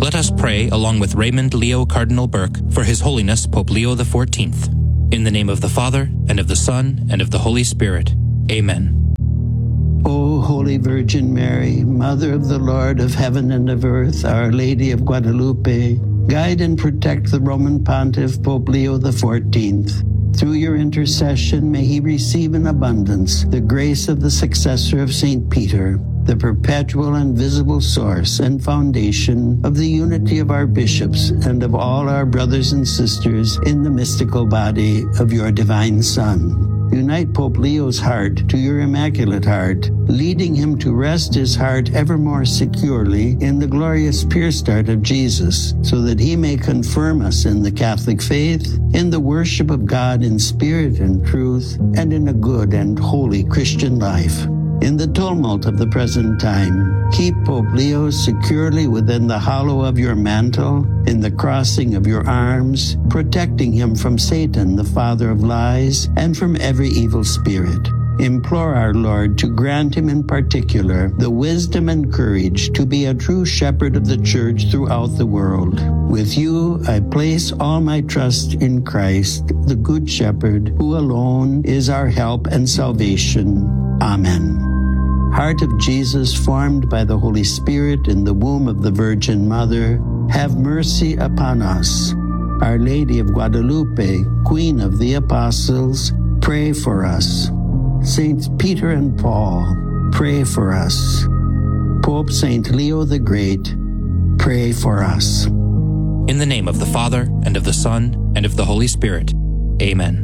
Let us pray along with Raymond Leo Cardinal Burke for His Holiness Pope Leo XIV. In the name of the Father, and of the Son, and of the Holy Spirit. Amen. O Holy Virgin Mary, Mother of the Lord of heaven and of earth, Our Lady of Guadalupe, guide and protect the Roman Pontiff Pope Leo XIV. Through your intercession, may he receive in abundance the grace of the successor of St. Peter, the perpetual and visible source and foundation of the unity of our bishops and of all our brothers and sisters in the mystical body of your divine Son. Unite Pope Leo's heart to your Immaculate Heart, leading him to rest his heart ever more securely in the glorious pierced heart of Jesus, so that he may confirm us in the Catholic faith, in the worship of God in spirit and truth, and in a good and holy Christian life. In the tumult of the present time, keep Pope Leo securely within the hollow of your mantle, in the crossing of your arms, protecting him from Satan, the father of lies, and from every evil spirit. Implore our Lord to grant him in particular the wisdom and courage to be a true shepherd of the Church throughout the world. With you, I place all my trust in Christ, the Good Shepherd, who alone is our help and salvation. Amen. Heart of Jesus, formed by the Holy Spirit in the womb of the Virgin Mother, have mercy upon us. Our Lady of Guadalupe, Queen of the Apostles, pray for us. Saints Peter and Paul, pray for us. Pope Saint Leo the Great, pray for us. In the name of the Father, and of the Son, and of the Holy Spirit. Amen.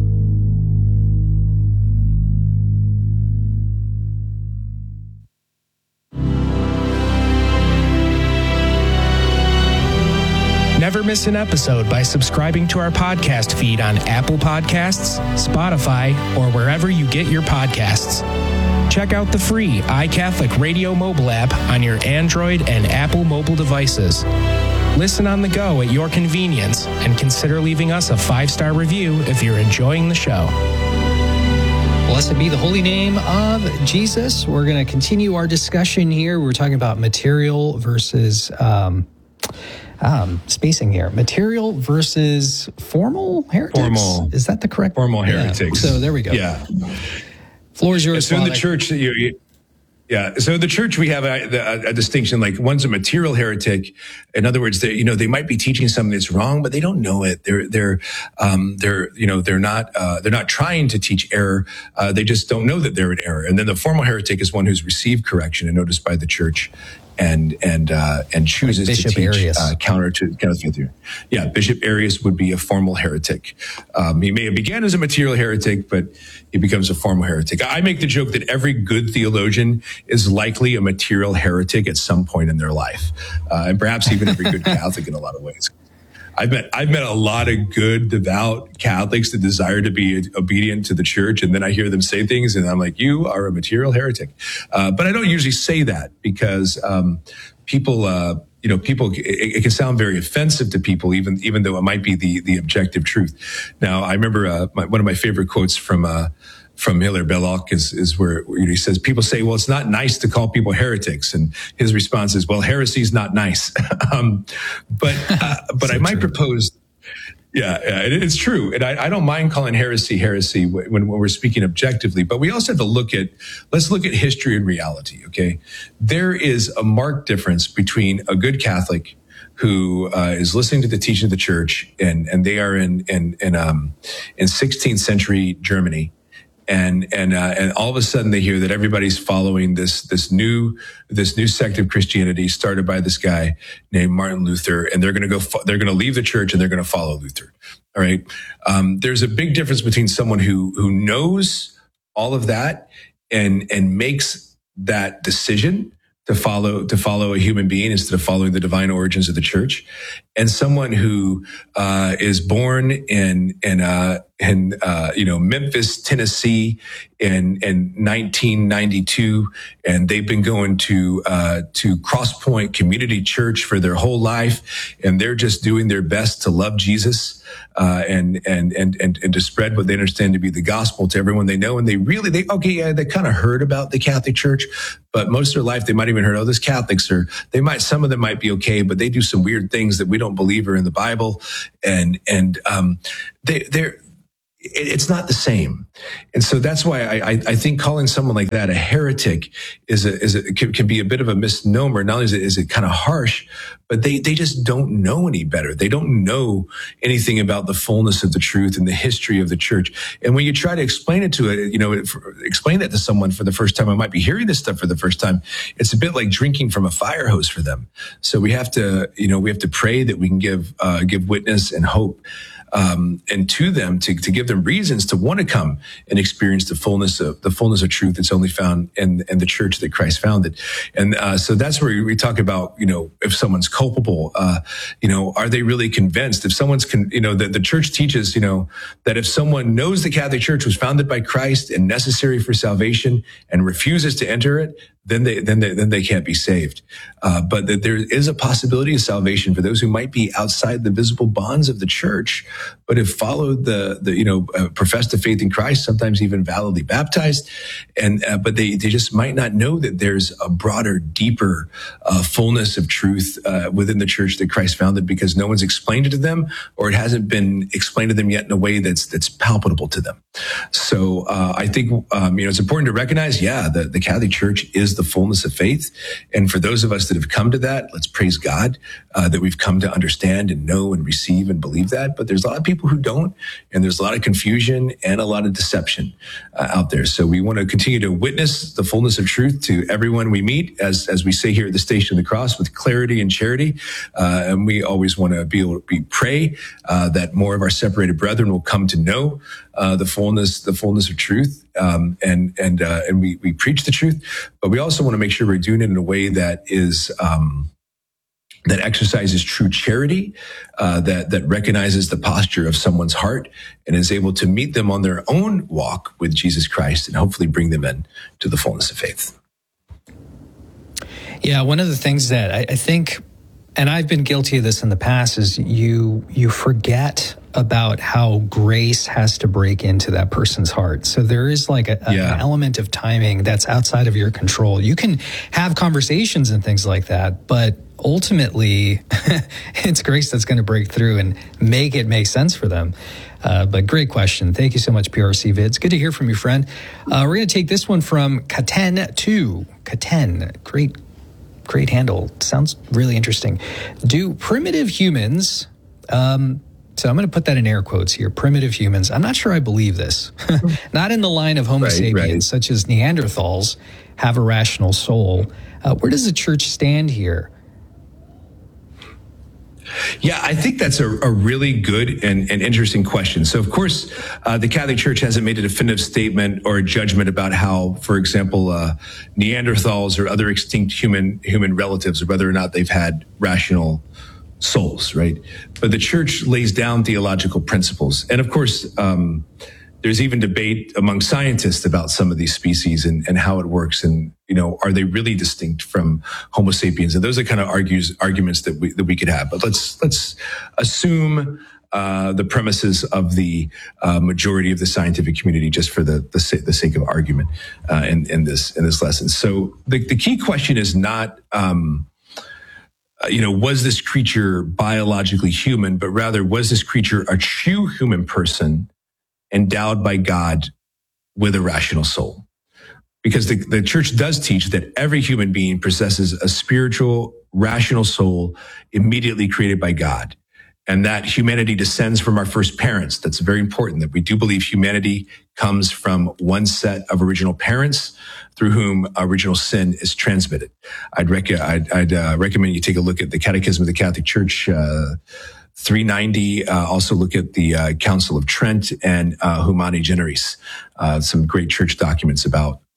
Never miss an episode by subscribing to our podcast feed on Apple Podcasts, Spotify, or wherever you get your podcasts. Check out the free iCatholic Radio mobile app on your Android and Apple mobile devices. Listen on the go at your convenience, and consider leaving us a 5-star review if you're enjoying the show. Blessed be the holy name of Jesus. We're going to continue our discussion here. We're talking about material versus spacing here. Material versus formal heretics. Formal. Is that the correct? Formal heretics. So there we go. Yeah. Floor is yours. So in the church, so in the church we have a distinction. Like, one's a material heretic. In other words, they might be teaching something that's wrong, but they don't know it. They're not trying to teach error. They just don't know that they're in error. And then the formal heretic is one who's received correction and noticed by the church, and chooses Bishop to teach Arius. counter to theory. Yeah, Bishop Arius would be a formal heretic. He may have began as a material heretic, but he becomes a formal heretic. I make the joke that every good theologian is likely a material heretic at some point in their life, and perhaps even every good Catholic in a lot of ways. I've met a lot of good, devout Catholics that desire to be obedient to the church, and then I hear them say things, and I'm like, "You are a material heretic." But I don't usually say that because people, it can sound very offensive to people, even though it might be the objective truth. Now, I remember one of my favorite quotes from Hilaire Belloc is where he says, people say, well, it's not nice to call people heretics. And his response is, well, heresy is not nice. But I might propose, it's true. And I don't mind calling heresy when we're speaking objectively, but we also have to let's look at history and reality. Okay. There is a marked difference between a good Catholic who is listening to the teaching of the church, and they are in 16th century Germany. And all of a sudden they hear that everybody's following this new sect of Christianity started by this guy named Martin Luther, and they're going to leave the church and they're going to follow Luther. All right. There's a big difference between someone who knows all of that and makes that decision to follow a human being instead of following the divine origins of the church, and someone who is born in Memphis, Tennessee in 1992, and they've been going to Cross Point Community Church for their whole life, and they're just doing their best to love Jesus and to spread what they understand to be the gospel to everyone they know. And they kind of heard about the Catholic Church, but most of their life they might even heard, oh, this Catholics some of them might be okay, but they do some weird things that we don't believe are in the Bible, and it's not the same. And so that's why I think calling someone like that a heretic can be a bit of a misnomer. Not only is it kind of harsh, but they just don't know any better. They don't know anything about the fullness of the truth and the history of the church. And when you try to explain it to explain that to someone for the first time, I might be hearing this stuff for the first time. It's a bit like drinking from a fire hose for them. So we have to pray that we can give witness and hope and to them to give them reasons to want to come and experience the fullness of truth that's only found in the church that Christ founded. And so that's where we talk about, if someone's culpable, are they really convinced? If someone's the church teaches, that if someone knows the Catholic Church was founded by Christ and necessary for salvation and refuses to enter it, then they can't be saved. But that there is a possibility of salvation for those who might be outside the visible bonds of the church, but have followed professed the faith in Christ, sometimes even validly baptized, but they just might not know that there's a broader, deeper fullness of truth within the church that Christ founded, because no one's explained it to them, or it hasn't been explained to them yet in a way that's palpable to them. So I think it's important to recognize, the Catholic Church is the fullness of faith, and for those of us that have come to that, let's praise God that we've come to understand and know and receive and believe that. But there's a lot of people who don't, and there's a lot of confusion and a lot of deception out there. So we want to continue to witness the fullness of truth to everyone we meet, as we say here at the Station of the Cross, with clarity and charity. And we always want to pray that more of our separated brethren will come to know the fullness of truth, and we preach the truth, but we also want to make sure we're doing it in a way that is that exercises true charity, that recognizes the posture of someone's heart and is able to meet them on their own walk with Jesus Christ and hopefully bring them in to the fullness of faith. Yeah, one of the things that I think, and I've been guilty of this in the past, is you forget about how grace has to break into that person's heart. So there is like an element of timing that's outside of your control. You can have conversations and things like that, but ultimately it's grace that's going to break through and make it make sense for them. But great question. Thank you so much, PRC Vids. Good to hear from you, friend. We're going to take this one from Katen2. Katen, great handle. Sounds really interesting. Do primitive humans, so I'm going to put that in air quotes here, primitive humans, I'm not sure I believe this, not in the line of Homo sapiens, such as Neanderthals, have a rational soul. Where does the church stand here? Yeah, I think that's a really good and interesting question. So, of course, the Catholic Church hasn't made a definitive statement or a judgment about how, for example, Neanderthals or other extinct human relatives, or whether or not they've had rational souls, right? But the church lays down theological principles. And of course, there's even debate among scientists about some of these species and how it works. And, are they really distinct from Homo sapiens? And those are kind of arguments that we could have. But let's assume the premises of the majority of the scientific community, just for the sake of argument in this lesson. So the key question is not, was this creature biologically human, but rather, was this creature a true human person endowed by God with a rational soul? Because the church does teach that every human being possesses a spiritual, rational soul immediately created by God, and that humanity descends from our first parents. That's very important, that we do believe humanity comes from one set of original parents through whom original sin is transmitted. I'd recommend you take a look at the Catechism of the Catholic Church, 390. Also look at the Council of Trent and Humani Generis, some great church documents about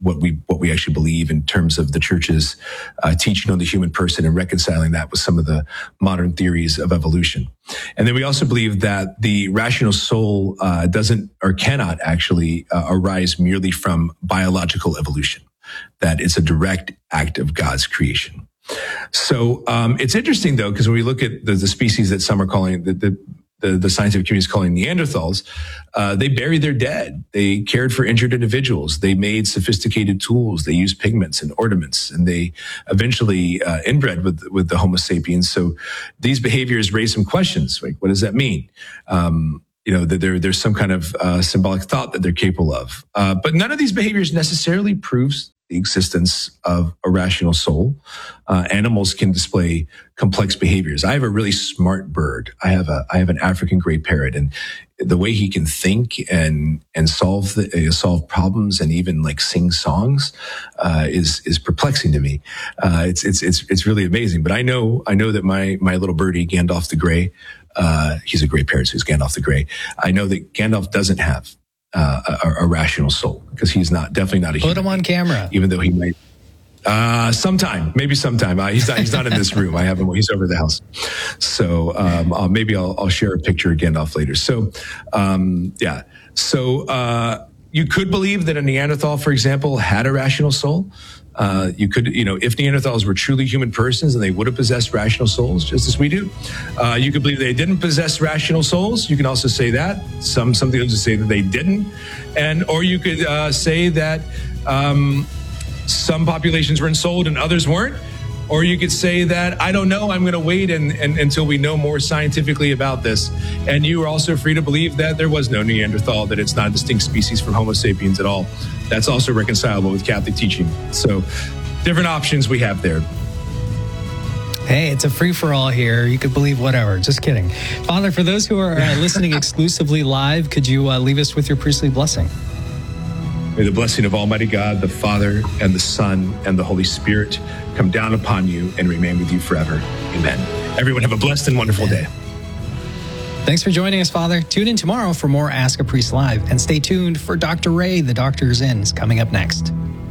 what we actually believe in terms of the church's teaching on the human person and reconciling that with some of the modern theories of evolution. And then we also believe that the rational soul doesn't or cannot actually arise merely from biological evolution, that it's a direct act of God's creation. So it's interesting, though, because when we look at the species that some are calling the scientific community is calling Neanderthals, they buried their dead. They cared for injured individuals. They made sophisticated tools. They used pigments and ornaments, and they eventually inbred with the Homo sapiens. So these behaviors raise some questions. Like, what does that mean? That there's some kind of symbolic thought that they're capable of. But none of these behaviors necessarily proves the existence of a rational soul. Animals can display complex behaviors. I have a really smart bird. I have an African gray parrot, and the way he can think and solve problems and even like sing songs is perplexing to me. It's really amazing. But I know that my little birdie Gandalf the Grey, he's a gray parrot, so he's Gandalf the Grey. I know that Gandalf doesn't have a rational soul, because he's definitely not a human. Put him on camera. Even though he might, maybe sometime. He's not in this room. I have him. He's over the house. So, maybe I'll share a picture of Gandalf later. So, yeah. So, you could believe that a Neanderthal, for example, had a rational soul. You could, if Neanderthals were truly human persons, then they would have possessed rational souls, just as we do. You could believe they didn't possess rational souls. You can also say that. Some theologians say that they didn't, or you could say that some populations were ensouled and others weren't. Or you could say that, I don't know, I'm going to wait until we know more scientifically about this. And you are also free to believe that there was no Neanderthal, that it's not a distinct species from Homo sapiens at all. That's also reconcilable with Catholic teaching. So different options we have there. Hey, it's a free-for-all here. You could believe whatever. Just kidding. Father, for those who are listening exclusively live, could you leave us with your priestly blessing? May the blessing of Almighty God, the Father, and the Son, and the Holy Spirit come down upon you and remain with you forever. Amen. Everyone have a blessed and wonderful day. Thanks for joining us, Father. Tune in tomorrow for more Ask a Priest Live, and stay tuned for Dr. Ray, the Doctor's In, is coming up next.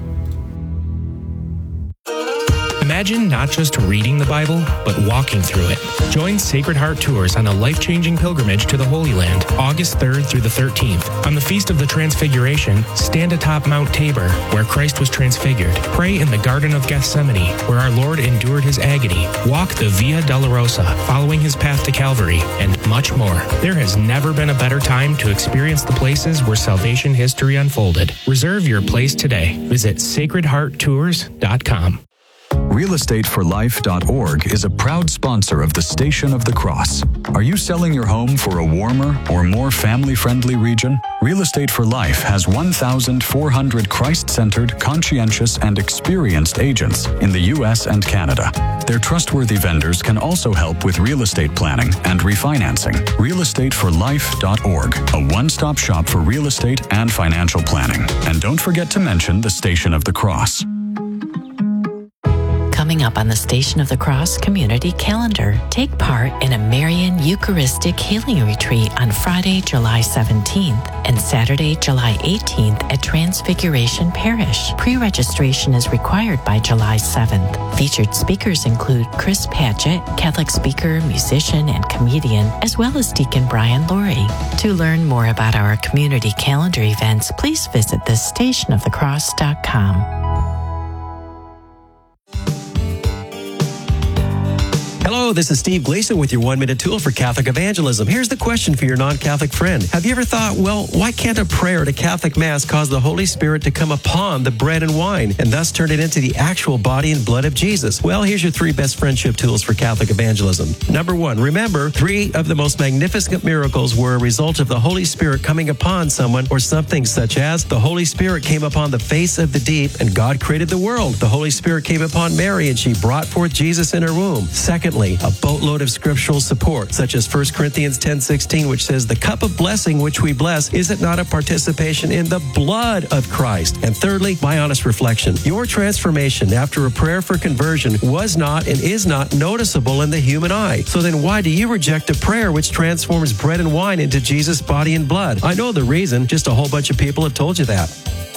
Imagine not just reading the Bible, but walking through it. Join Sacred Heart Tours on a life-changing pilgrimage to the Holy Land, August 3rd through the 13th. On the Feast of the Transfiguration, stand atop Mount Tabor, where Christ was transfigured. Pray in the Garden of Gethsemane, where our Lord endured his agony. Walk the Via Dolorosa, following his path to Calvary, and much more. There has never been a better time to experience the places where salvation history unfolded. Reserve your place today. Visit sacredhearttours.com. RealEstateForLife.org is a proud sponsor of the Station of the Cross. Are you selling your home for a warmer or more family-friendly region? Real Estate for Life has 1,400 Christ-centered, conscientious, and experienced agents in the U.S. and Canada. Their trustworthy vendors can also help with real estate planning and refinancing. RealEstateForLife.org, a one-stop shop for real estate and financial planning. And don't forget to mention the Station of the Cross. Coming up on the Station of the Cross community calendar, take part in a Marian Eucharistic Healing Retreat on Friday, July 17th and Saturday, July 18th at Transfiguration Parish. Pre-registration is required by July 7th. Featured speakers include Chris Padgett, Catholic speaker, musician, and comedian, as well as Deacon Brian Laurie. To learn more about our community calendar events, please visit thestationofthecross.com. Hello, this is Steve Gleason with your 1-minute tool for Catholic evangelism. Here's the question for your non-Catholic friend. Have you ever thought, well, why can't a prayer at a Catholic Mass cause the Holy Spirit to come upon the bread and wine and thus turn it into the actual body and blood of Jesus? Well, here's your 3 best friendship tools for Catholic evangelism. Number 1, remember, 3 of the most magnificent miracles were a result of the Holy Spirit coming upon someone or something, such as the Holy Spirit came upon the face of the deep and God created the world. The Holy Spirit came upon Mary and she brought forth Jesus in her womb. Secondly, a boatload of scriptural support, such as 1 Corinthians 10:16, which says, the cup of blessing which we bless, is it not a participation in the blood of Christ? And thirdly, my honest reflection. Your transformation after a prayer for conversion was not and is not noticeable in the human eye. So then why do you reject a prayer which transforms bread and wine into Jesus' body and blood? I know the reason, just a whole bunch of people have told you that.